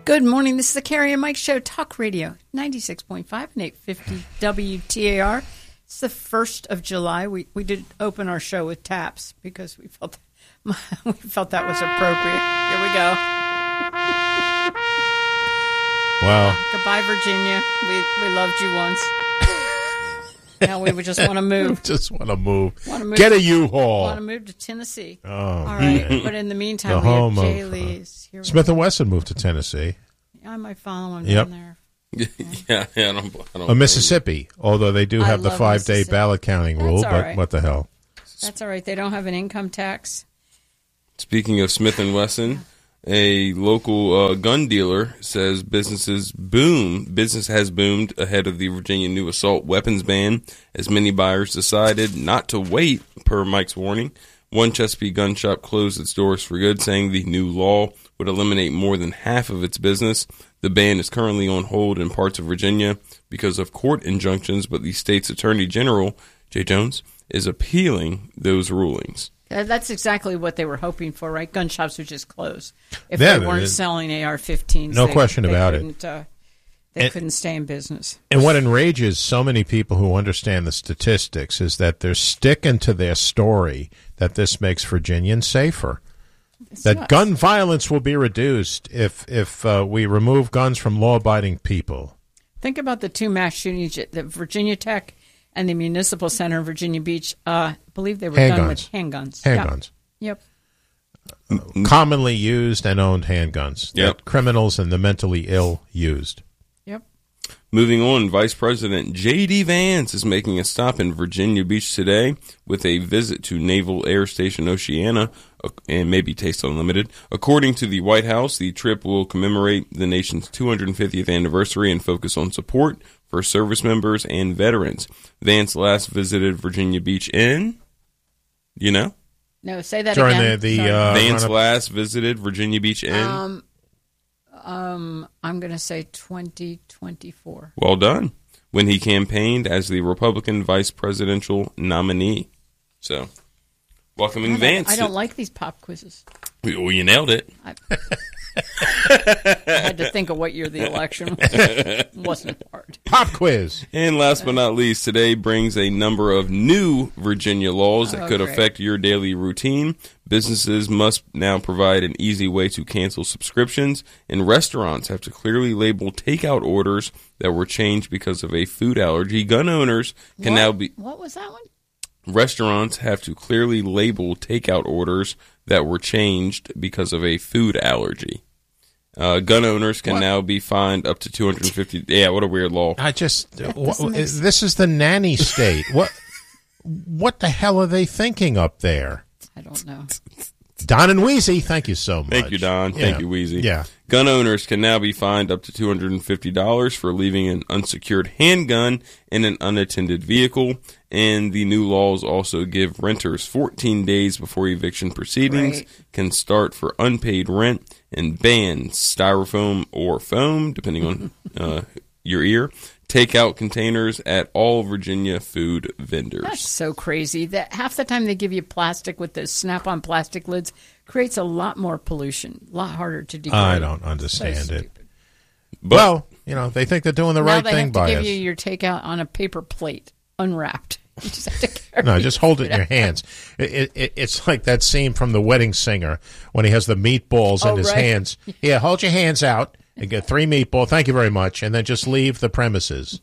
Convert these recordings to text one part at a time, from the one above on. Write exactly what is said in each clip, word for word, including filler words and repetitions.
Good morning. This is the Carrie and Mike Show, Talk Radio, ninety-six point five and eight fifty W T A R. It's the first of July. We we did open our show with taps because we felt we felt that was appropriate. Here we go. Wow. Goodbye, Virginia. We we loved you once. Now we would just want to move. Just want to move. Wanna move Get to, a U-Haul. Want to move to Tennessee. Oh, all right. man. But in the meantime, the we home have Jay of, Lee's. Here uh, Smith and Wesson moved to Tennessee. I might follow him Yep. down yeah, yeah, I don't, I don't Or Mississippi, although they do I have the love five-day Mississippi. ballot counting That's rule, all but right. what the hell? That's all right. They don't have an income tax. Speaking of Smith and Wesson, a local uh, gun dealer says businesses boom. Business has boomed ahead of the Virginia new assault weapons ban, as many buyers decided not to wait. Per Mike's warning, one Chesapeake gun shop closed its doors for good, saying the new law would eliminate more than half of its business. The ban is currently on hold in parts of Virginia because of court injunctions, but the state's Attorney General, Jay Jones, is appealing those rulings. Uh, That's exactly what they were hoping for, right? Gun shops would just close if Yeah, they weren't it- selling A R fifteens. No they, question they about it. couldn't, uh, they And- couldn't stay in business. And what enrages so many people who understand the statistics is that they're sticking to their story that this makes Virginians safer. It's That nuts. gun violence will be reduced if if uh, we remove guns from law-abiding people. Think about the two mass shootings at the Virginia Tech and the Municipal Center in Virginia Beach. Uh, I believe they were done with handguns. Handguns. Yeah. Yep. Commonly used and owned handguns Yep. that criminals and the mentally ill used. Yep. Moving on, Vice President J D. Vance is making a stop in Virginia Beach today with a visit to Naval Air Station Oceana uh, and maybe Taste Unlimited. According to the White House, the trip will commemorate the nation's two hundred fiftieth anniversary and focus on support for service members and veterans. Vance last visited Virginia Beach in, you know? No, say that During again. the, the Sorry. uh, Vance run-up- last visited Virginia Beach in. um, um, I'm going to say twenty twenty-four. Well done. When he campaigned as the Republican vice presidential nominee. So, welcoming I don't, Vance. I don't like these pop quizzes. Well, you nailed it. I, I had to think of what year the election was. It wasn't hard. Pop quiz. And last but not least, today brings a number of new Virginia laws that Oh, could great. affect your daily routine. Businesses must now provide an easy way to cancel subscriptions, and restaurants have to clearly label takeout orders that were changed because of a food allergy. Gun owners can what? now be... What was that one? Restaurants have to clearly label takeout orders that were changed because of a food allergy. Uh, gun owners can What? now be fined up to two hundred fifty. Yeah, what a weird law. I just That wh- doesn't make this is the nanny state. What what the hell are they thinking up there? I don't know. Don and Wheezy, thank you so much. Thank you, Don. Yeah. Thank you, Wheezy. Yeah. Gun owners can now be fined up to two hundred fifty dollars for leaving an unsecured handgun in an unattended vehicle. And the new laws also give renters fourteen days before eviction proceedings Right. can start for unpaid rent, and ban styrofoam or foam, depending on uh, your ear, takeout containers at all Virginia food vendors. That's so crazy that half the time they give you plastic with those snap-on plastic lids creates a lot more pollution, a lot harder to degrade. I don't So understand it. stupid. But Well, you know, they think they're doing the Now right they thing have to by give us. you your takeout on a paper plate, unwrapped. You just have to carry No, just hold it in your hands. It, it, it's like that scene from The Wedding Singer when he has the meatballs Oh, in his right. hands. Yeah, hold your hands out and get three meatballs. Thank you very much. And then just leave the premises.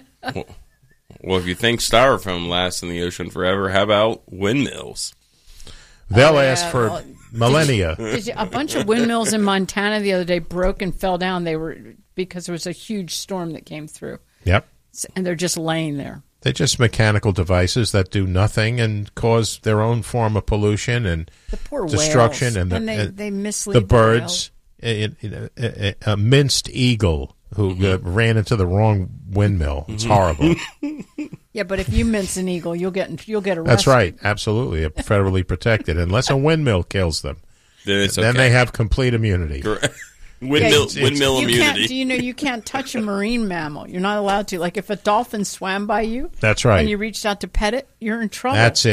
well, if you think styrofoam lasts in the ocean forever, how about windmills? They'll Oh, yeah. ask for Well, millennia. Did you, a bunch of windmills in Montana the other day broke and fell down. They were because there was a huge storm that came through, Yep. and they're just laying there. They're just mechanical devices that do nothing and cause their own form of pollution and The poor destruction whales. and the, and they, and they mislead the the birds. A, a- a- a minced eagle who uh, ran into the wrong windmill. It's horrible. Yeah, but if you mince an eagle, you'll get you'll get arrested. That's right. Absolutely. They're federally protected unless a windmill kills them. Then it's Then okay. they have complete immunity. Correct. Windmill, Yeah, windmill You immunity. can't, do you know you can't touch a marine mammal? You're not allowed to. Like if a dolphin swam by you, That's right. and you reached out to pet it, you're in trouble. That's it.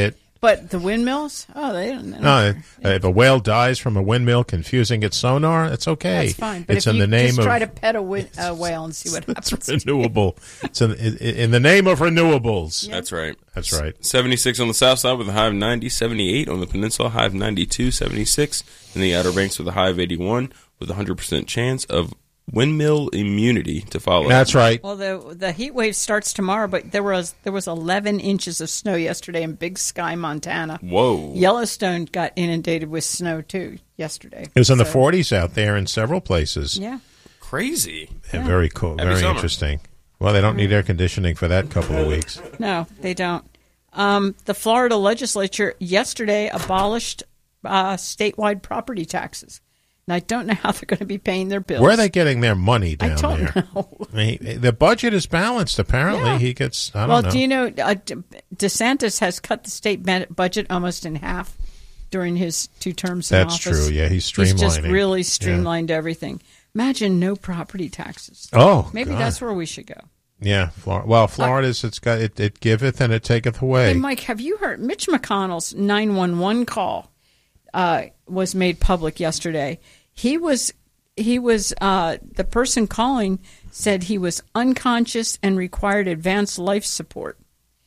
But the windmills? Oh, they don't. They don't No, if a whale dies from a windmill confusing its sonar, it's okay. That's fine. But it's if in you the name just of try to pet a, wi- a whale and see what happens. it's renewable. It's in, in, in the name of renewables. That's right. That's right. seventy-six on the south side with a high of ninety, seventy-eight on the peninsula, high of ninety-two, seventy-six in the Outer Banks with a high of eighty-one, with a one hundred percent chance of windmill immunity to follow. That's right. Well, the the heat wave starts tomorrow, but there was there was eleven inches of snow yesterday in Big Sky, Montana. Whoa. Yellowstone got inundated with snow too yesterday. It was in the So, forties out there in several places. Yeah. Crazy. Yeah, very cool. Happy Very summer. interesting. Well, they don't need air conditioning for that couple of weeks. No, they don't. Um, the Florida legislature yesterday abolished uh, statewide property taxes. And I don't know how they're going to be paying their bills. Where are they getting their money I down don't there? know. I mean, the budget is balanced. Apparently, Yeah. he gets. I don't Well, know. do you know uh, De- DeSantis has cut the state ban- budget almost in half during his two terms in That's office. true. Yeah, he's He's just streamlining. really Yeah. streamlined everything. Imagine no property taxes. Oh, Maybe God. that's where we should go. Yeah, Flor- well, Florida's it's got it, it giveth and it taketh away. Hey, Mike, have you heard Mitch McConnell's nine one one call uh, was made public yesterday? He was he was uh, the person calling said he was unconscious and required advanced life support.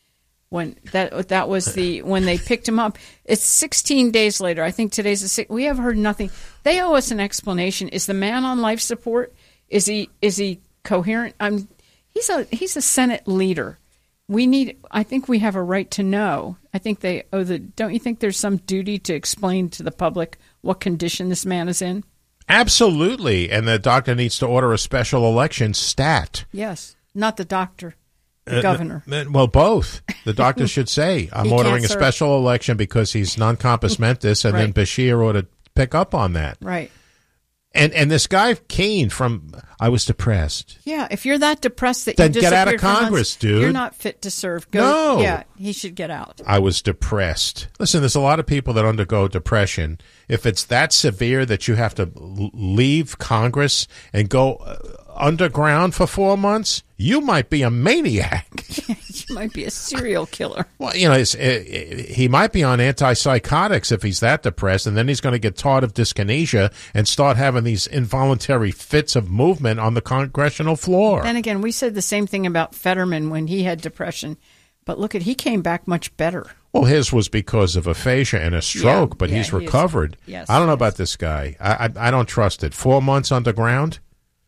When that that was the when they picked him up, it's sixteen days later. I think today's the six, we have heard nothing. They owe us an explanation. Is the man on life support? Is he is he coherent? I'm he's a he's a Senate leader. We need. I think we have a right to know. I think they owe the. Don't you think there's some duty to explain to the public what condition this man is in? Absolutely, and the doctor needs to order a special election stat. Yes, not the doctor, the Uh, governor. uh, Well, both. The doctor should say, I'm He ordering a can't serve. special election because he's non-compos mentis, and then Right. Bashir ought to pick up on that. Right. And and this guy, Keene, from, I was depressed. Yeah, if you're that depressed that Then you get out of disappeared for months, Congress, dude. You're not fit to serve. Go, No. Yeah, he should get out. I was depressed. Listen, there's a lot of people that undergo depression. If it's that severe that you have to l- leave Congress and go uh, underground for four months, you might be a maniac. You might be a serial killer. Well, you know, it's, uh, he might be on antipsychotics if he's that depressed, and then he's going to get tardive dyskinesia and start having these involuntary fits of movement on the congressional floor. Then again, we said the same thing about Fetterman when he had depression. But look at, he came back much better. Well, his was because of aphasia and a stroke, Yeah, but yeah, he's he is- recovered. yes, I don't know yes. about this guy. I, I I don't trust it. Four months underground,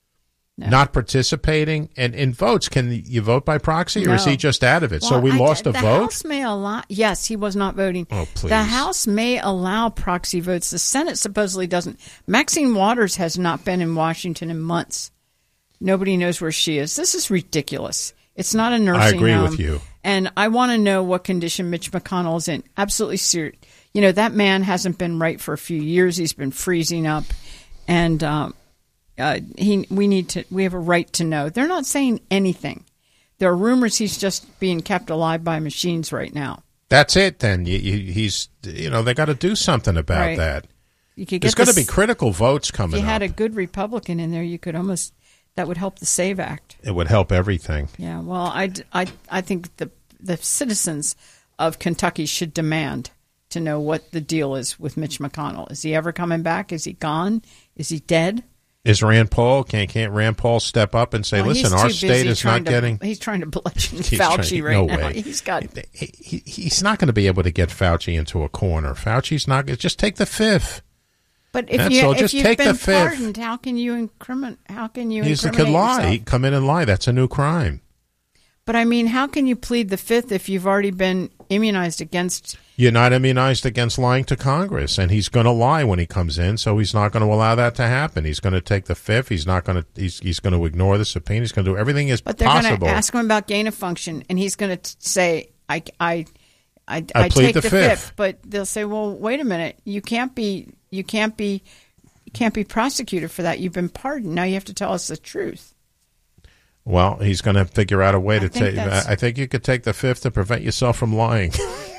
No. not participating, and in votes, can you vote by proxy, or is No. he just out of it? so Well, we I- lost a the vote. House may allow. Yes, he was not voting. Oh, please. The House may allow proxy votes. The Senate supposedly doesn't. Maxine Waters has not been in Washington in months. Nobody knows where she is. This is ridiculous. It's not a nursing agree home. with you. And I want to know what condition Mitch McConnell is in. Absolutely serious. You know, that man hasn't been right for a few years. He's been freezing up, and um, uh, he. We need to. We have a right to know. They're not saying anything. There are rumors he's just being kept alive by machines right now. That's it. Then you, you, he's, you know, they got to do something about Right. that. You could There's get going to this- be critical votes If coming you had up. a good Republican in there, you could almost. That would help the SAVE Act. It would help everything. Yeah. Well, I, I, I think the the citizens of Kentucky should demand to know what the deal is with Mitch McConnell. Is he ever coming back? Is he gone? Is he dead? Is Rand Paul, can't, can't Rand Paul step up and say, Well, he's listen, our too state busy is trying not to- getting... He's trying to bludgeon He's Fauci trying- right no now. way. He's got. He, he, he's not going to be able to get Fauci into a corner. Fauci's not... Just take the fifth. But if That's you all. if Just you've take the been fifth. pardoned, how can you incriminate? How can you? He's, he incriminate could lie. yourself? He can come in and lie. That's a new crime. But I mean, how can you plead the fifth if you've already been immunized against? You're not immunized against lying to Congress, and he's going to lie when he comes in, so he's not going to allow that to happen. He's going to take the fifth. He's not going to. He's, he's going to ignore the subpoena. He's going to do everything as But they're possible. going to ask him about gain of function, and he's going to say, "I, I, I, I I plead take the the fifth. fifth." But they'll say, "Well, wait a minute. You can't be. You can't be. You can't be prosecuted for that. You've been pardoned. Now you have to tell us the truth." Well, he's going to figure out a way I to think take. that's- I think you could take the fifth to prevent yourself from lying.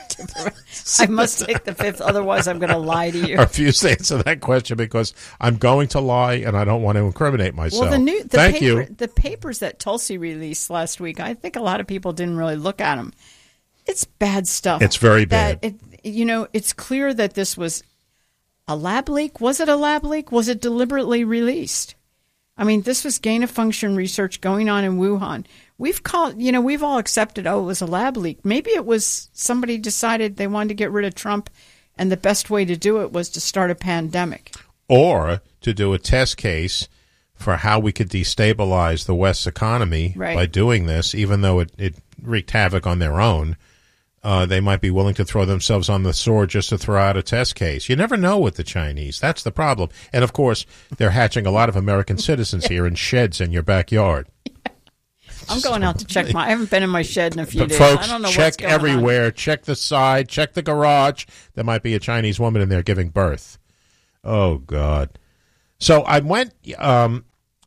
I must take the fifth, otherwise I'm going to lie to you. I refuse to answer that question because I'm going to lie and I don't want to incriminate myself. Well, the new the Thank paper, you. the papers that Tulsi released last week, I think a lot of people didn't really look at them. It's bad stuff. It's very bad. That it, you know, it's clear that this was a lab leak. Was it a lab leak? Was it deliberately released? I mean, this was gain-of-function research going on in Wuhan. We've called, you know, we've all accepted, oh, it was a lab leak. Maybe it was somebody decided they wanted to get rid of Trump, and the best way to do it was to start a pandemic. Or to do a test case for how we could destabilize the West's economy right. by doing this, even though it, it wreaked havoc on their own. Uh, they might be willing to throw themselves on the sword just to throw out a test case. You never know with the Chinese. That's the problem. And, of course, they're hatching a lot of American citizens here in sheds in your backyard. I'm going out to check my... I haven't been in my shed in a few but days. Folks, I don't know check what's going everywhere. on. Check the side. Check the garage. There might be a Chinese woman in there giving birth. Oh, God. So I went... Um,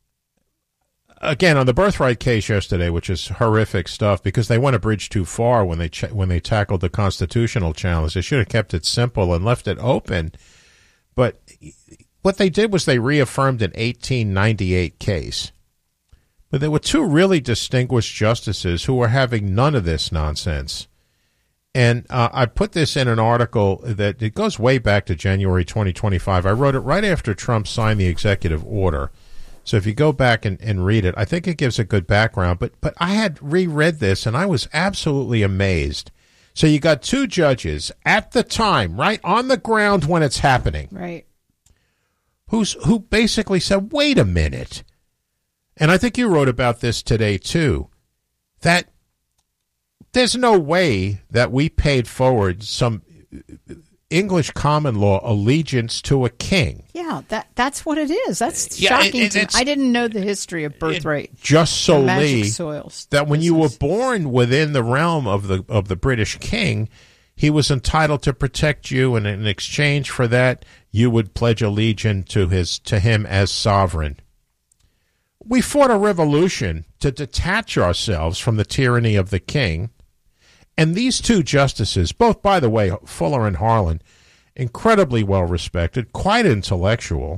Again, on the birthright case yesterday, which is horrific stuff, because they went a bridge too far when they ch- when they tackled the constitutional challenge. They should have kept it simple and left it open. But what they did was they reaffirmed an eighteen ninety-eight case. But there were two really distinguished justices who were having none of this nonsense. And uh, I put this in an article that it goes way back to January twenty twenty-five. I wrote it right after Trump signed the executive order. So if you go back and, and read it, I think it gives a good background. But but I had reread this, and I was absolutely amazed. So you got two judges at the time, right on the ground when it's happening, right? Who's who basically said, "Wait a minute," and I think you wrote about this today too. That there's no way that we paid forward some English common law allegiance to a king. Yeah, that that's what it is. That's Yeah, shocking it- to me. it's- I didn't know the history of birthright. Just so and magic Lee, soils. that when This you were is- born within the realm of the of the British king, he was entitled to protect you, and in exchange for that, you would pledge allegiance to his to him as sovereign. We fought a revolution to detach ourselves from the tyranny of the king. And these two justices, both, by the way, Fuller and Harlan, incredibly well-respected, quite intellectual,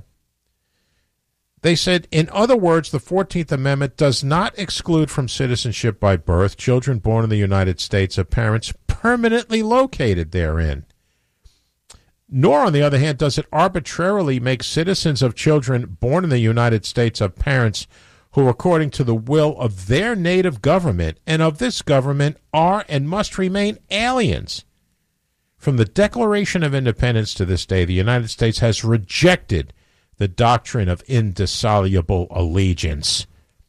they said, in other words, the fourteenth Amendment does not exclude from citizenship by birth children born in the United States of parents permanently located therein. Nor, on the other hand, does it arbitrarily make citizens of children born in the United States of parents who, according to the will of their native government and of this government, are and must remain aliens. From the Declaration of Independence to this day, the United States has rejected the doctrine of indissoluble allegiance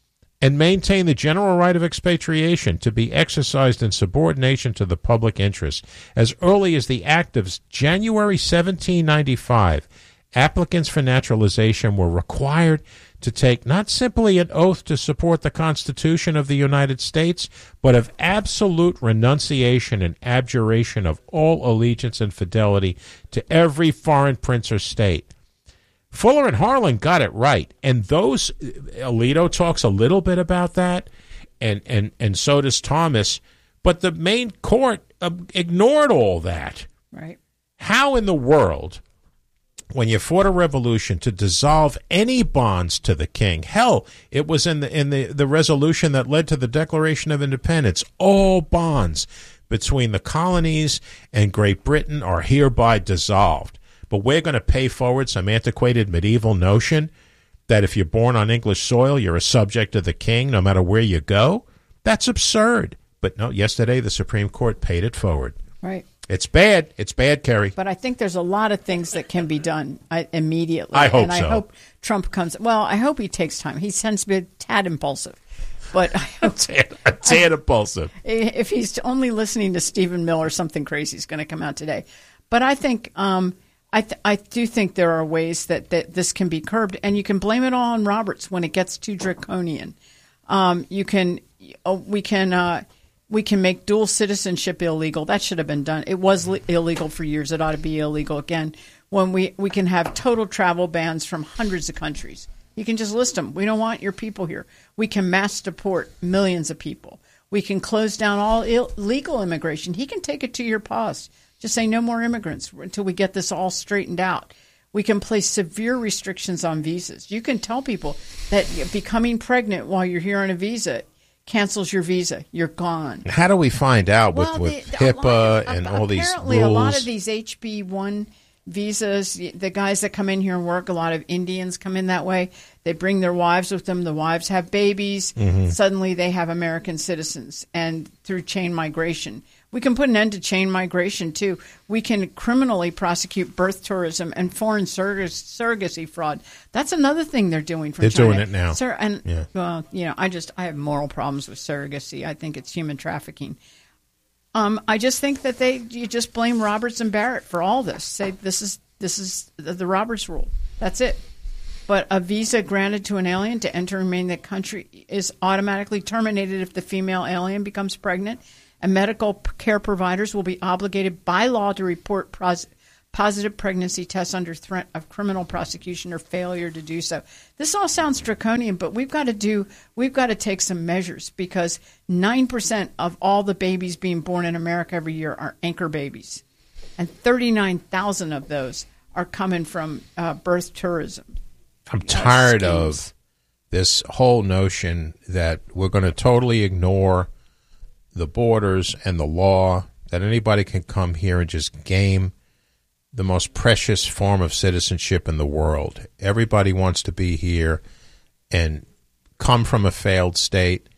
and maintained the general right of expatriation to be exercised in subordination to the public interest. As early as the Act of January seventeen ninety-five, applicants for naturalization were required to take not simply an oath to support the Constitution of the United States, but of absolute renunciation and abjuration of all allegiance and fidelity to every foreign prince or state. Fuller and Harlan got it right, and those Alito talks a little bit about that, and and and so does Thomas, but the main court uh, ignored all that. Right. How in the world, when you fought a revolution to dissolve any bonds to the king, hell, it was in the in the, the resolution that led to the Declaration of Independence, all bonds between the colonies and Great Britain are hereby dissolved. But we're going to pay forward some antiquated medieval notion that if you're born on English soil, you're a subject of the king no matter where you go? That's absurd. But no, yesterday the Supreme Court paid it forward. Right. It's bad. It's bad, Kerry. But I think there's a lot of things that can be done uh, immediately. I hope and so. I hope Trump comes. Well, I hope he takes time. He tends to be a tad impulsive. But I hope, a tad, a tad impulsive. If he's only listening to Stephen Miller, something crazy is going to come out today. But I think um, I th- I do think there are ways that, that this can be curbed, and you can blame it all on Roberts when it gets too draconian. Um, you can uh, we can uh, we can make dual citizenship illegal. That should have been done. It was li- illegal for years. It ought to be illegal again. When we, we can have total travel bans from hundreds of countries. You can just list them. We don't want your people here. We can mass deport millions of people. We can close down all illegal immigration. He can take it to your paws. Just say no more immigrants until we get this all straightened out. We can place severe restrictions on visas. You can tell people that becoming pregnant while you're here on a visa cancels your visa. You're gone. How do we find out with, Well, with the- a HIPAA lot of- and ap- all these apparently rules? a lot of these H B one visas, the guys that come in here and work, a lot of Indians come in that way. They bring their wives with them. The wives have babies. Mm-hmm. Suddenly they have American citizens, and through chain migration. We can put an end to chain migration, too. We can criminally prosecute birth tourism and foreign surrog- surrogacy fraud. That's another thing they're doing from They're China. doing it now. Sir, and, Yeah. well, you know, I just, I have moral problems with surrogacy. I think it's human trafficking. Um, I just think that they, you just blame Roberts and Barrett for all this. Say this is, this is the, the Roberts rule. That's it. But a visa granted to an alien to enter and remain in the country is automatically terminated if the female alien becomes pregnant. And medical p- care providers will be obligated by law to report pros- positive pregnancy tests under threat of criminal prosecution or failure to do so. This all sounds draconian, but we've got to do we've got to take some measures, because nine percent of all the babies being born in America every year are anchor babies, and thirty-nine thousand of those are coming from uh, birth tourism. I'm tired schemes. of this whole notion that we're going to totally ignore the borders and the law, that anybody can come here and just game the most precious form of citizenship in the world. Everybody wants to be here and come from a failed state,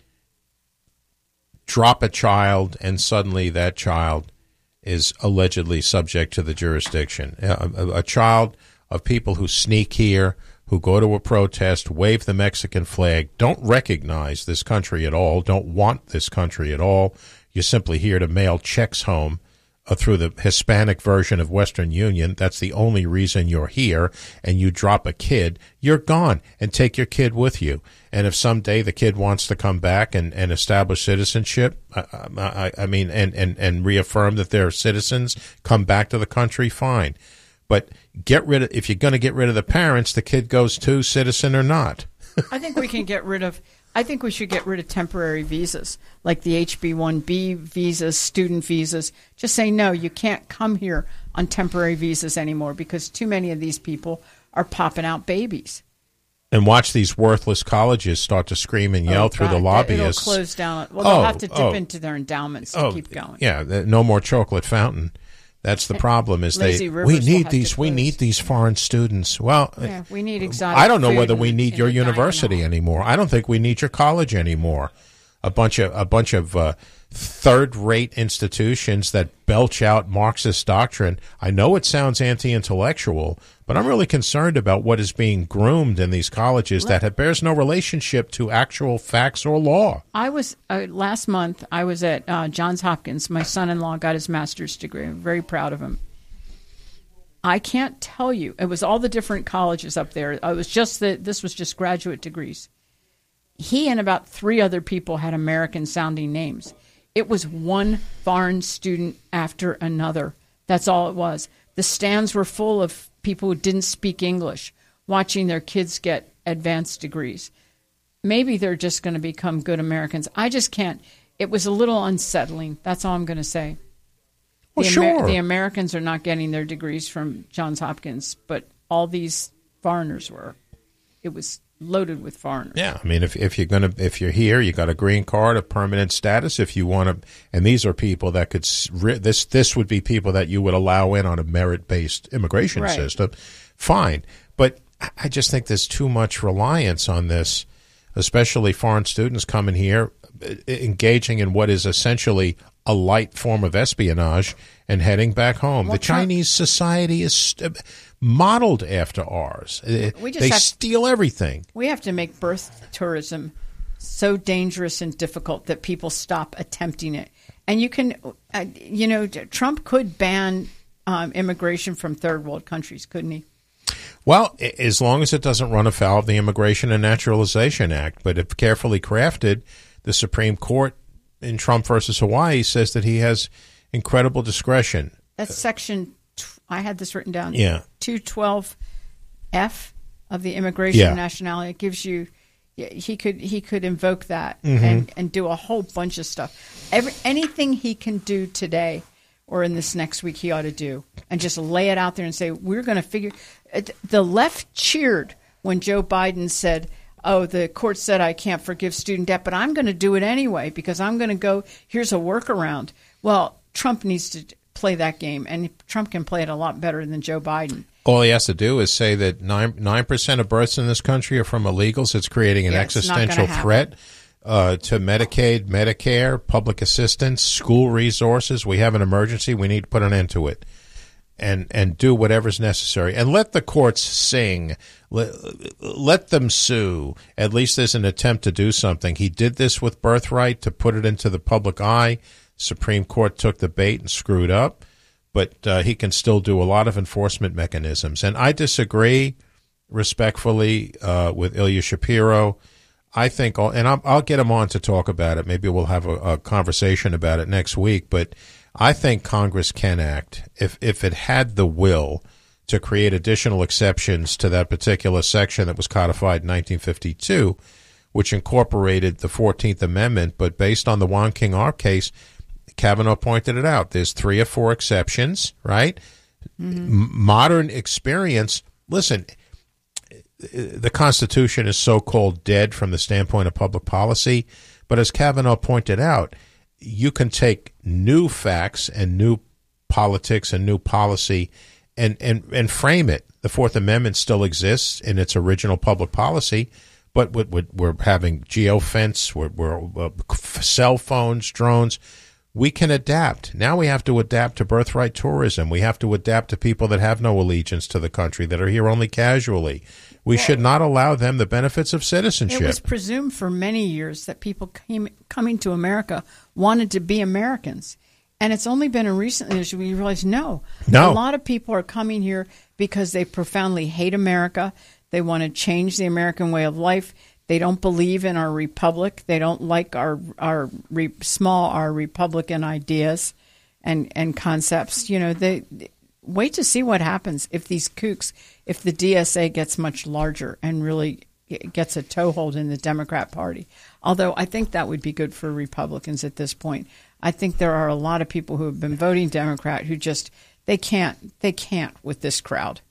drop a child, and suddenly that child is allegedly subject to the jurisdiction. A, a, a child of people who sneak here, who go to a protest, wave the Mexican flag, don't recognize this country at all, don't want this country at all. You're simply here to mail checks home uh, through the Hispanic version of Western Union. That's the only reason you're here. And you drop a kid, you're gone, and take your kid with you. And if someday the kid wants to come back and, and establish citizenship, I, I, I mean, and, and, and reaffirm that they're citizens, come back to the country, fine. But get rid of, if you're going to get rid of the parents, the kid goes too, citizen or not. I think we can get rid of, I think we should get rid of temporary visas, like the H B one B visas, student visas. Just say, no, you can't come here on temporary visas anymore, because too many of these people are popping out babies. And watch these worthless colleges start to scream and yell Oh, through God, the lobbyists. It'll close down. Well, they'll Oh, have to dip oh. into their endowments to Oh, keep going. yeah, the- no more chocolate fountain. That's the problem. Is Lazy they Rivers we will need have these to we close. need these foreign students. Well, Yeah, we need exotic I don't know food whether we in- need in your the dining university hall. anymore. I don't think we need your college anymore. A bunch of a bunch of uh, third-rate institutions that belch out Marxist doctrine. I know it sounds anti-intellectual, but I'm really concerned about what is being groomed in these colleges that have, bears no relationship to actual facts or law. I was uh, last month. I was at uh, Johns Hopkins. My son-in-law got his master's degree. I'm very proud of him. I can't tell you. It was all the different colleges up there. It was just that this was just graduate degrees. He and about three other people had American-sounding names. It was one foreign student after another. That's all it was. The stands were full of people who didn't speak English, watching their kids get advanced degrees. Maybe they're just going to become good Americans. I just can't. It was a little unsettling. That's all I'm going to say. Well, the, Amer- sure. the Americans are not getting their degrees from Johns Hopkins, but all these foreigners were. It was loaded with foreigners. Yeah, I mean, if if you're gonna if you're here, you got a green card, a permanent status. If you want to, and these are people that could s- re- this this would be people that you would allow in on a merit based immigration Right. system. Fine, but I- I just think there's too much reliance on this, especially foreign students coming here, uh, engaging in what is essentially a light form of espionage and heading back home. Well, the Chinese society is st- modeled after ours. Uh, We just they have- steal everything. We have to make birth tourism so dangerous and difficult that people stop attempting it. And you can, uh, you know, Trump could ban um, immigration from third world countries, couldn't he? Well, a- as long as it doesn't run afoul of the Immigration and Naturalization Act, but if carefully crafted, the Supreme Court in Trump versus Hawaii says that he has incredible discretion. That's section, tw- I had this written down. Yeah. two twelve F of the Immigration Yeah. and Nationality. It gives you, yeah, he could he could invoke that Mm-hmm. and, and do a whole bunch of stuff. Every Anything he can do today or in this next week he ought to do, and just lay it out there and say, we're going to figure. it- The left cheered when Joe Biden said, oh, the court said I can't forgive student debt, but I'm going to do it anyway because I'm going to go, here's a workaround. Well, Trump needs to play that game, and Trump can play it a lot better than Joe Biden. All he has to do is say that nine nine percent of births in this country are from illegals. It's creating an Yeah, it's not existential gonna threat uh, to Medicaid, Medicare, public assistance, school resources. We have an emergency. We need to put an end to it, and and do whatever's necessary, and let the courts sing. Let, let them sue. At least there's an attempt to do something. He did this with birthright to put it into the public eye. Supreme Court took the bait and screwed up. But uh, he can still do a lot of enforcement mechanisms. And I disagree respectfully uh, with Ilya Shapiro. I think, all, and I'll, I'll get him on to talk about it. Maybe we'll have a, a conversation about it next week. But I think Congress can act if if it had the will to create additional exceptions to that particular section that was codified in nineteen fifty-two, which incorporated the fourteenth Amendment. But based on the Juan King Arp case, Kavanaugh pointed it out. There's three or four exceptions, right? Mm-hmm. M- modern experience. Listen, the Constitution is so-called dead from the standpoint of public policy. But as Kavanaugh pointed out, you can take new facts and new politics and new policy and, and, and frame it. The Fourth Amendment still exists in its original public policy, but we're, we're having geofence, we're, we're uh, cell phones, drones. We can adapt. Now we have to adapt to birthright tourism. We have to adapt to people that have no allegiance to the country, that are here only casually. We well, should not allow them the benefits of citizenship. It was presumed for many years that people came, coming to America wanted to be Americans. And it's only been in recent years we realize, no. No. A lot of people are coming here because they profoundly hate America. They want to change the American way of life. They don't believe in our republic. They don't like our our re, small our Republican ideas and and concepts. You know, they wait to see what happens if these kooks, if the D S A gets much larger and really gets a toehold in the Democrat Party. Although I think that would be good for Republicans at this point. I think there are a lot of people who have been voting Democrat who just they can't they can't with this crowd.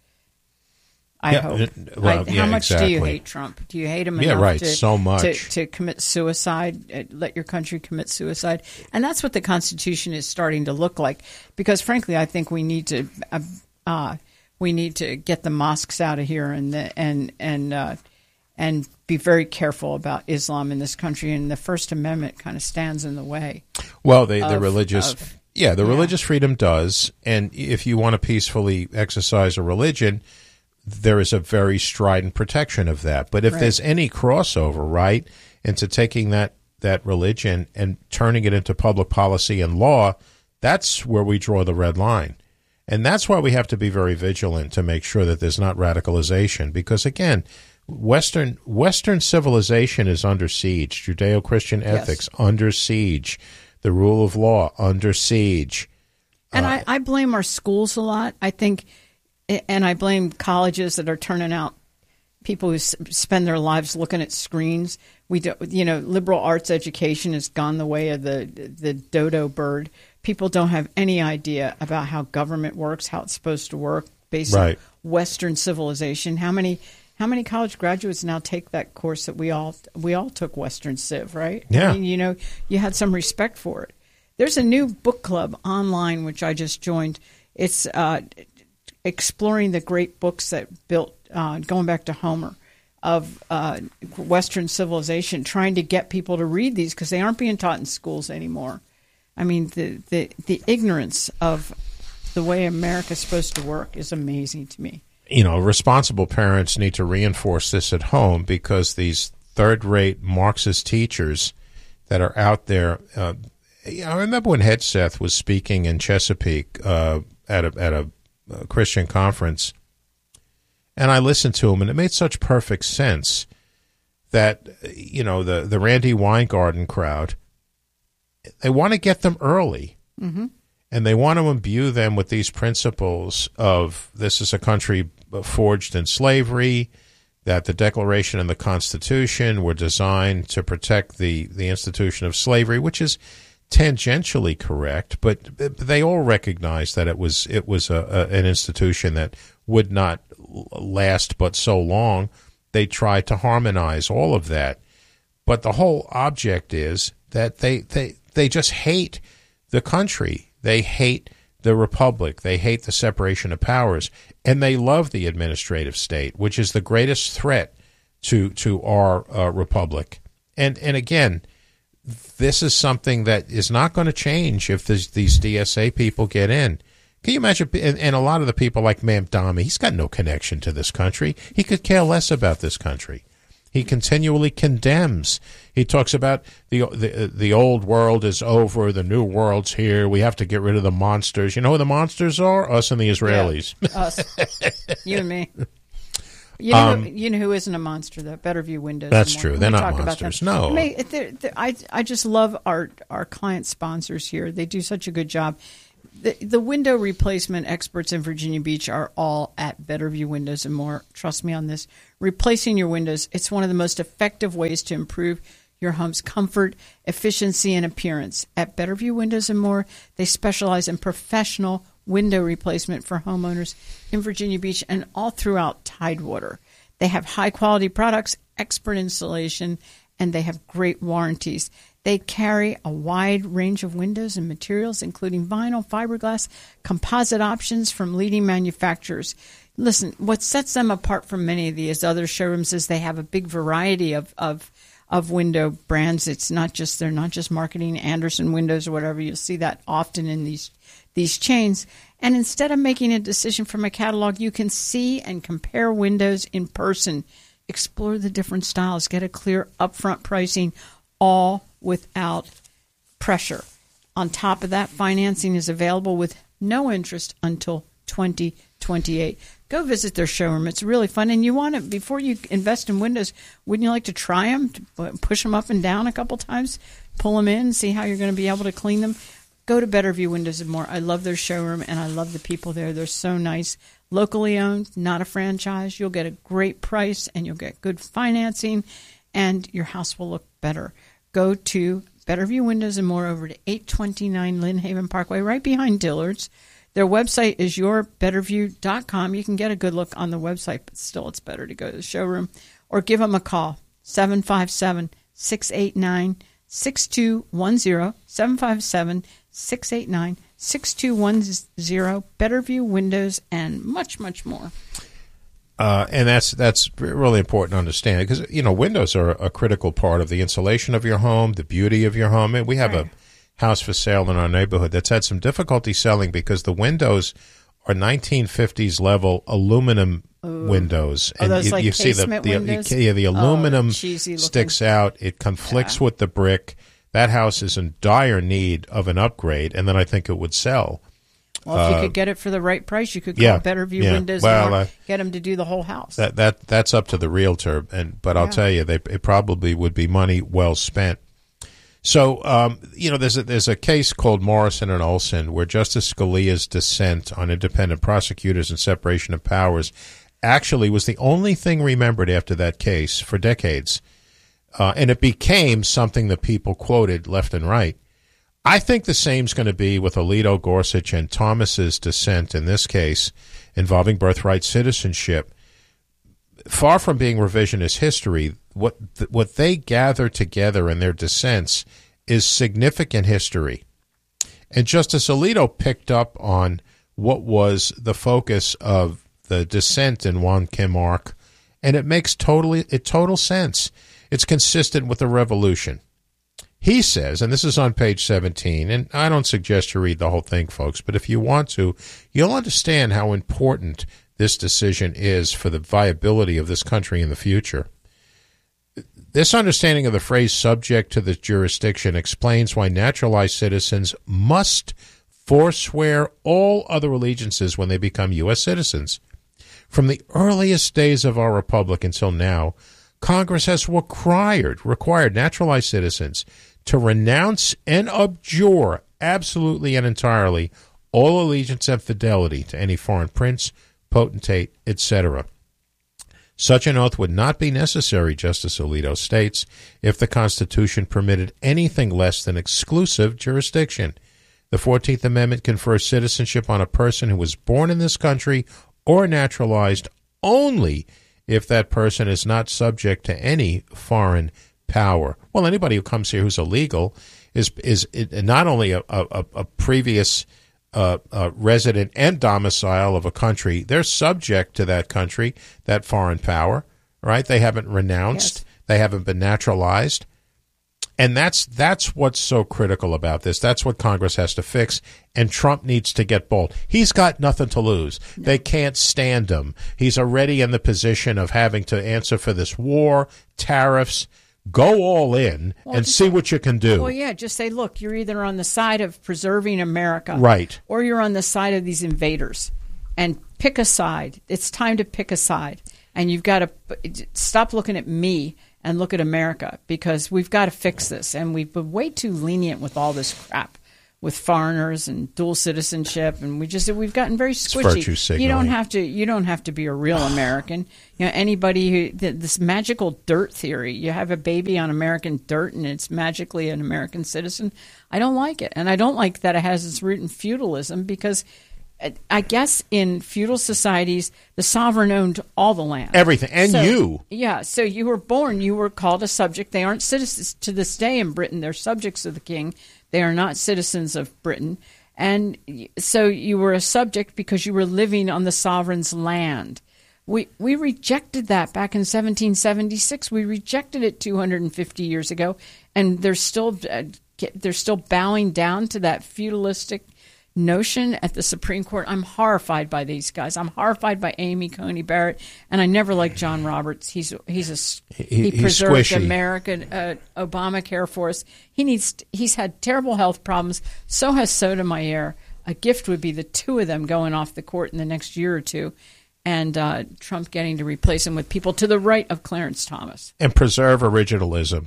I yeah, hope. Well, I, yeah, how much exactly. do you hate Trump? Do you hate him yeah, enough right. to, so much. To, to commit suicide, uh, let your country commit suicide? And that's what the Constitution is starting to look like. Because, frankly, I think we need to uh, uh, we need to get the mosques out of here and the, and and uh, and be very careful about Islam in this country. And the First Amendment kind of stands in the way. Well, the of, the religious. Of, yeah, the yeah. religious freedom does. And if you want to peacefully exercise a religion, there is a very strident protection of that. But if right. there's any crossover, right, into taking that, that religion and turning it into public policy and law, that's where we draw the red line. And that's why we have to be very vigilant to make sure that there's not radicalization. Because, again, Western Western civilization is under siege. Judeo-Christian ethics yes. under siege. The rule of law under siege. And uh, I, I blame our schools a lot. I think... And I blame colleges that are turning out people who s- spend their lives looking at screens. We do, you know, liberal arts education has gone the way of the the dodo bird. People don't have any idea about how government works, how it's supposed to work, based right. on Western civilization. How many how many college graduates now take that course that we all we all took Western Civ, right? Yeah. I mean, you know, you had some respect for it. There's a new book club online which I just joined. It's uh, exploring the great books that built, uh, going back to Homer, of uh, Western civilization, trying to get people to read these because they aren't being taught in schools anymore. I mean, the, the, the ignorance of the way America's supposed to work is amazing to me. You know, responsible parents need to reinforce this at home because these third-rate Marxist teachers that are out there. Uh, I remember when Hegseth was speaking in Chesapeake uh, at a at a Uh, Christian conference, and I listened to him, and it made such perfect sense that, you know, the, the Randy Weingarten crowd, they want to get them early, mm-hmm. and they want to imbue them with these principles of this is a country forged in slavery, that the Declaration and the Constitution were designed to protect the, the institution of slavery, which is tangentially correct, but they all recognize that it was it was a, a, an institution that would not last but so long, they try to harmonize all of that. But the whole object is that they, they, they just hate the country. They hate the republic. They hate the separation of powers. And they love the administrative state, which is the greatest threat to to our uh, republic. And and again, this is something that is not going to change if this, these D S A people get in. Can you imagine? And, and a lot of the people like Mamdani, he's got no connection to this country. He could care less about this country. He continually condemns. He talks about the, the the old world is over, the new world's here. We have to get rid of the monsters. You know who the monsters are? Us and the Israelis. Yeah, us, you and me. You know, Um, who, you know who isn't a monster, though? Betterview Windows. That's and more. true. When They're we not talk about monsters. them- No. I, mean, they're- they're- I I just love our our client sponsors here. They do such a good job. The, the window replacement experts in Virginia Beach are all at Betterview Windows and More. Trust me on this. Replacing your windows, it's one of the most effective ways to improve your home's comfort, efficiency, and appearance. At Betterview Windows and More, they specialize in professional window replacement for homeowners in Virginia Beach and all throughout Tidewater. They have high-quality products, expert installation, and they have great warranties. They carry a wide range of windows and materials, including vinyl, fiberglass, composite options from leading manufacturers. Listen, what sets them apart from many of these other showrooms is they have a big variety of, of, of window brands. It's not just, they're not just marketing Andersen windows or whatever. You'll see that often in these these chains. And instead of making a decision from a catalog, you can see and compare windows in person. Explore the different styles. Get a clear upfront pricing, all without pressure. On top of that, financing is available with no interest until twenty twenty-eight. Go visit their showroom. It's really fun. And you want to, before you invest in windows, wouldn't you like to try them, to push them up and down a couple times, pull them in, see how you're going to be able to clean them? Go to Betterview Windows and More. I love their showroom, and I love the people there. They're so nice. Locally owned, not a franchise. You'll get a great price, and you'll get good financing, and your house will look better. Go to Betterview Windows and More over to eight twenty-nine Lynn Haven Parkway, right behind Dillard's. Their website is your betterview dot com. You can get a good look on the website, but still it's better to go to the showroom. Or give them a call, seven five seven, six eight nine, six two one zero, seven five seven, six eight nine, six two one zero, Betterview Windows, and much, much more. Uh, and that's that's really important to understand because, you know, windows are a critical part of the insulation of your home, the beauty of your home. And we have right. a house for sale in our neighborhood that's had some difficulty selling because the windows are nineteen fifties level aluminum Ooh. windows. And oh, those you, like you see the, the, windows? yeah, the aluminum oh, sticks out. It conflicts yeah. with the brick. That house is in dire need of an upgrade, and then I think it would sell. Well, if you uh, could get it for the right price, you could call yeah, Betterview yeah. Windows well, and more, uh, get them to do the whole house. That that that's up to the realtor, and but I'll yeah. tell you, they it probably would be money well spent. So, um, you know, there's a, there's a case called Morrison and Olson where Justice Scalia's dissent on independent prosecutors and separation of powers actually was the only thing remembered after that case for decades, uh, and it became something that people quoted left and right. I think the same's going to be with Alito, Gorsuch, and Thomas's dissent in this case involving birthright citizenship. Far from being revisionist history, what what they gather together in their dissents is significant history. And Justice Alito picked up on what was the focus of the dissent in Juan Kim Ark, and it makes totally it total sense. It's consistent with the revolution. He says, and this is on page seventeen, and I don't suggest you read the whole thing, folks, but if you want to, you'll understand how important this decision is for the viability of this country in the future. This understanding of the phrase subject to the jurisdiction explains why naturalized citizens must forswear all other allegiances when they become U S citizens. From the earliest days of our republic until now, Congress has required, required naturalized citizens to renounce and abjure absolutely and entirely all allegiance and fidelity to any foreign prince, potentate, et cetera. Such an oath would not be necessary, Justice Alito states, if the Constitution permitted anything less than exclusive jurisdiction. The fourteenth Amendment confers citizenship on a person who was born in this country or naturalized only if that person is not subject to any foreign power. Well, anybody who comes here who's illegal is is not only a, a, a previous uh, uh, resident and domicile of a country, they're subject to that country, that foreign power, right? They haven't renounced. Yes. They haven't been naturalized. And that's that's what's so critical about this. That's what Congress has to fix, and Trump needs to get bold. He's got nothing to lose. No. They can't stand him. He's already in the position of having to answer for this war, tariffs. Go all in well, and see what you can do. Well, yeah, just say, look, you're either on the side of preserving America, right, or you're on the side of these invaders, and pick a side. It's time to pick a side, and you've got to stop looking at me and look at America, because we've got to fix this. And we've been way too lenient with all this crap with foreigners and dual citizenship, and we just we've gotten very squishy. You don't have to you don't have to be a real American. You know, anybody who this magical dirt theory, you have a baby on American dirt and it's magically an American citizen. I don't like it, and I don't like that it has its root in feudalism, because I guess in feudal societies, the sovereign owned all the land. Everything. And so, you. Yeah. So you were born, you were called a subject. They aren't citizens to this day in Britain. They're subjects of the king. They are not citizens of Britain. And so you were a subject because you were living on the sovereign's land. We we rejected that back in seventeen seventy-six. We rejected it two hundred fifty years ago. And they're still, uh, they're still bowing down to that feudalistic notion at the Supreme Court. I'm horrified by these guys. I'm horrified by Amy Coney Barrett, and I never liked John Roberts. He's he's a he, he preserved squishy. American uh, Obamacare for us. He needs he's had terrible health problems. So has Sotomayor. A gift would be the two of them going off the court in the next year or two, and uh, Trump getting to replace him with people to the right of Clarence Thomas. And preserve originalism.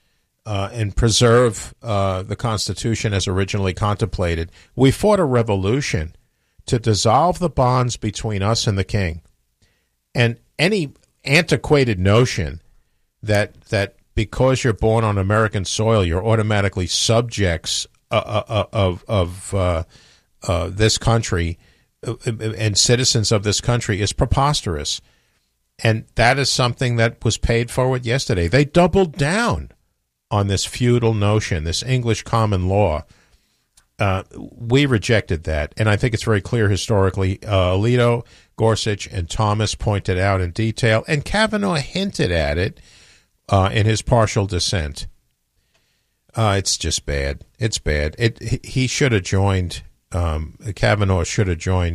Uh, and preserve uh, the Constitution as originally contemplated. We fought a revolution to dissolve the bonds between us and the king. And any antiquated notion that that because you're born on American soil, you're automatically subjects uh, uh, of of uh, uh, this country and citizens of this country is preposterous. And that is something that was paid forward yesterday. They doubled down on this feudal notion, this English common law. Uh, we rejected that, and I think it's very clear historically. Uh, Alito, Gorsuch, and Thomas pointed out in detail, and Kavanaugh hinted at it uh, in his partial dissent. Uh, it's just bad. It's bad. It. He should have joined, um, Kavanaugh should have joined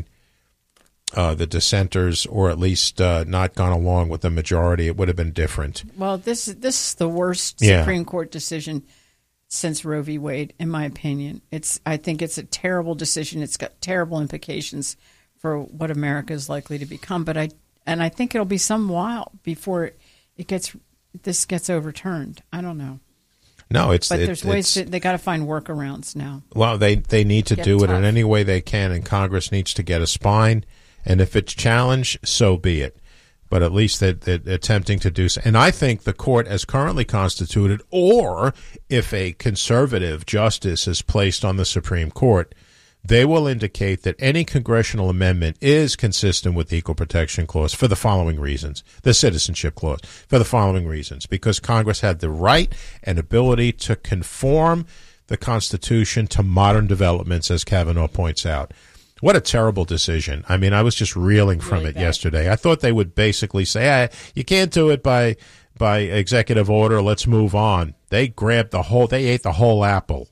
Uh, the dissenters, or at least uh, not gone along with the majority. It would have been different. Well, this this is the worst yeah. Supreme Court decision since Roe v. Wade, in my opinion. It's I think it's a terrible decision. It's got terrible implications for what America is likely to become. But I and I think it'll be some while before it gets this gets overturned. I don't know. No, it's but it, there's ways to, they got to find workarounds now. Well, they they need to get do tough. it in any way they can, and Congress needs to get a spine. And if it's challenged, so be it. But at least they're, they're attempting to do so. And I think the court, as currently constituted, or if a conservative justice is placed on the Supreme Court, they will indicate that any congressional amendment is consistent with the Equal Protection Clause for the following reasons, the Citizenship Clause, for the following reasons, because Congress had the right and ability to conform the Constitution to modern developments, as Kavanaugh points out. What a terrible decision. I mean, I was just reeling from really it bad. yesterday. I thought they would basically say, ah, you can't do it by by executive order, let's move on. They grabbed the whole, they ate the whole apple.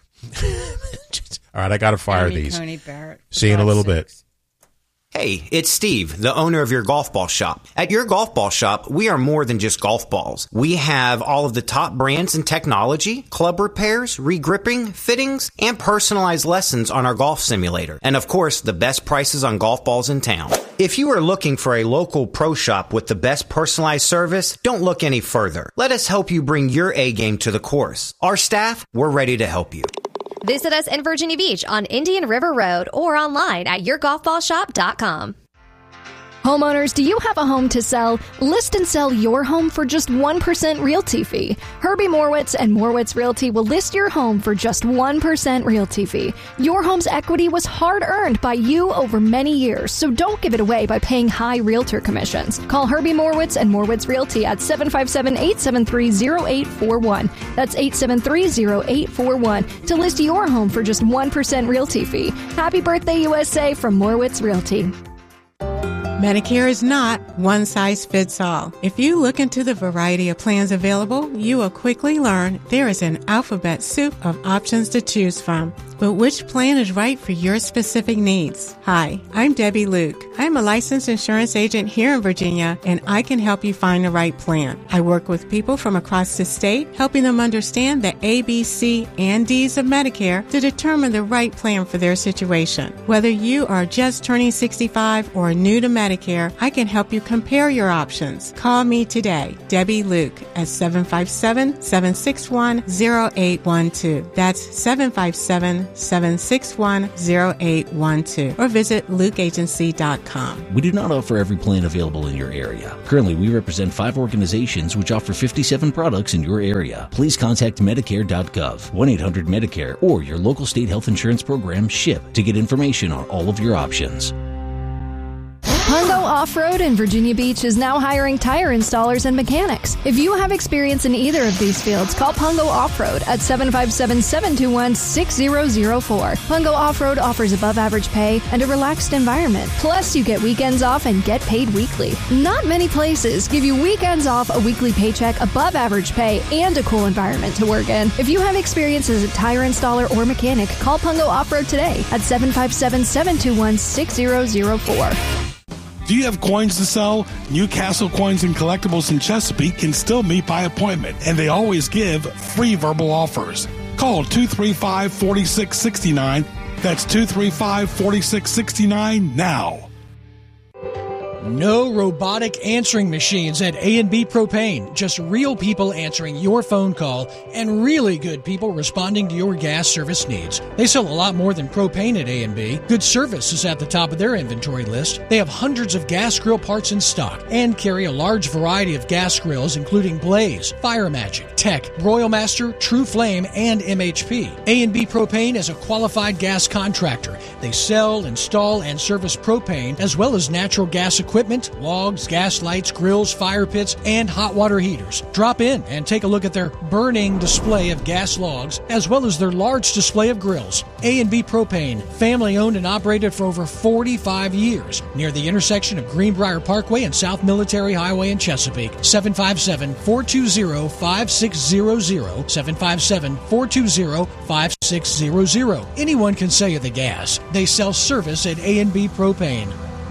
All right, I got to fire Amy these. Coney Barrett, See you in a little sakes. bit. Hey, it's Steve, the owner of Your Golf Ball Shop. At Your Golf Ball Shop, we are more than just golf balls. We have all of the top brands in technology, club repairs, regripping, fittings, and personalized lessons on our golf simulator. And of course, the best prices on golf balls in town. If you are looking for a local pro shop with the best personalized service, don't look any further. Let us help you bring your A game to the course. Our staff, we're ready to help you. Visit us in Virginia Beach on Indian River Road or online at your golf ball shop dot com. Homeowners, do you have a home to sell? List and sell your home for just one percent realty fee. Herbie Morwitz and Morwitz Realty will list your home for just one percent realty fee. Your home's equity was hard-earned by you over many years, so don't give it away by paying high realtor commissions. Call Herbie Morwitz and Morwitz Realty at seven five seven, eight seven three, zero eight four one. That's eight seven three, zero eight four one to list your home for just one percent realty fee. Happy birthday, U S A from Morwitz Realty. Medicare is not one size fits all. If you look into the variety of plans available, you will quickly learn there is an alphabet soup of options to choose from. But which plan is right for your specific needs? Hi, I'm Debbie Luke. I'm a licensed insurance agent here in Virginia, and I can help you find the right plan. I work with people from across the state, helping them understand the A, B, C, and D's of Medicare to determine the right plan for their situation. Whether you are just turning sixty-five or new to Medicare, I can help you compare your options. Call me today, Debbie Luke, at seven five seven, seven six one, zero eight one two. That's seven five seven, seven six one, zero eight one two, or visit luke agency dot com. We do not offer every plan available in your area. Currently, we represent five organizations which offer fifty-seven products in your area. Please contact medicare dot gov, one eight hundred Medicare, or your local state health insurance program, SHIP, to get information on all of your options. Pungo Off-Road in Virginia Beach is now hiring tire installers and mechanics. If you have experience in either of these fields, call Pungo Off-Road at seven five seven, seven two one, six zero zero four. Pungo Off-Road offers above-average pay and a relaxed environment. Plus, you get weekends off and get paid weekly. Not many places give you weekends off, a weekly paycheck, above-average pay, and a cool environment to work in. If you have experience as a tire installer or mechanic, call Pungo Off-Road today at seven five seven, seven two one, six zero zero four. Do you have coins to sell? Newcastle Coins and Collectibles in Chesapeake can still meet by appointment, and they always give free verbal offers. Call two three five, four six six nine. That's two three five, four six six nine now. No robotic answering machines at A and B Propane. Just real people answering your phone call and really good people responding to your gas service needs. They sell a lot more than propane at A and B. Good service is at the top of their inventory list. They have hundreds of gas grill parts in stock and carry a large variety of gas grills including Blaze, Fire Magic, Tech, Royal Master, True Flame, and M H P. A and B Propane is a qualified gas contractor. They sell, install, and service propane as well as natural gas equipment. Equipment, logs, gas lights, grills, fire pits, and hot water heaters. Drop in and take a look at their burning display of gas logs, as well as their large display of grills. A and B Propane, family owned and operated for over forty-five years, near the intersection of Greenbrier Parkway and South Military Highway in Chesapeake. seven five seven, four two zero, five six zero zero, seven five seven, four two zero, five six zero zero. Anyone can sell you the gas. They sell service at A and B Propane.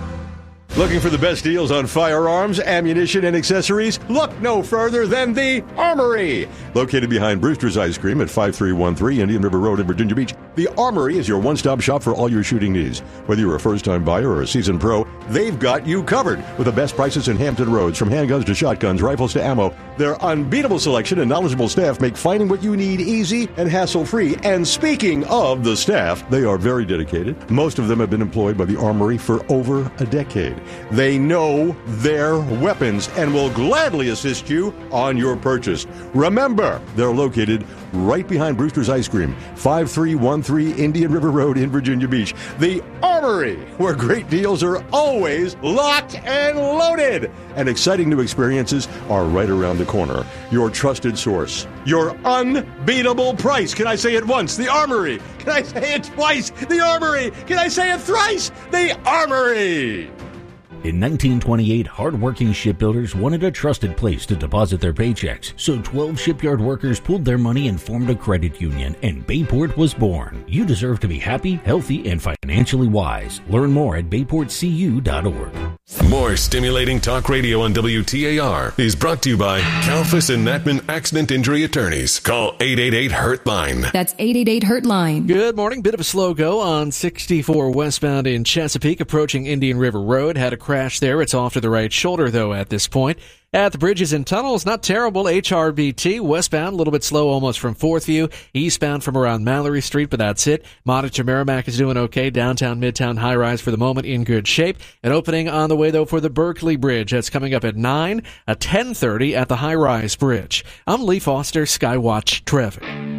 Looking for the best deals on firearms, ammunition, and accessories? Look no further than the Armory. Located behind Brewster's Ice Cream at five three one three Indian River Road in Virginia Beach, the Armory is your one-stop shop for all your shooting needs. Whether you're a first-time buyer or a seasoned pro, they've got you covered with the best prices in Hampton Roads, from handguns to shotguns, rifles to ammo. Their unbeatable selection and knowledgeable staff make finding what you need easy and hassle-free. And speaking of the staff, they are very dedicated. Most of them have been employed by the Armory for over a decade. They know their weapons and will gladly assist you on your purchase. Remember, they're located right behind Brewster's Ice Cream, five three one three Indian River Road in Virginia Beach. The Armory, where great deals are always locked and loaded. And exciting new experiences are right around the corner. Your trusted source. Your unbeatable price. Can I say it once? The Armory. Can I say it twice? The Armory. Can I say it thrice? The Armory. In nineteen twenty-eight, hard-working shipbuilders wanted a trusted place to deposit their paychecks, so twelve shipyard workers pooled their money and formed a credit union, and Bayport was born. You deserve to be happy, healthy, and financially wise. Learn more at bayport c u dot org. More stimulating talk radio on W T A R is brought to you by Kalfas and Natman Accident Injury Attorneys. Call eight eight eight, hurt line. That's eight eight eight, hurt line. Good morning. Bit of a slow go on sixty-four westbound in Chesapeake, approaching Indian River Road. Had a crash there. It's off to the right shoulder, though, at this point. At the bridges and tunnels, not terrible. H R B T, westbound, a little bit slow almost from fourth View. Eastbound from around Mallory Street, but that's it. Monitor Merrimack is doing okay. Downtown, Midtown, high-rise for the moment in good shape. An opening on the way, though, for the Berkeley Bridge. That's coming up at nine, a ten thirty at the high-rise bridge. I'm Lee Foster, Skywatch Traffic.